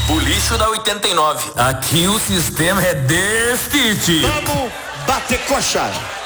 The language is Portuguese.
O lixo da 89. Aqui o sistema é deste. Vamos bater coxa.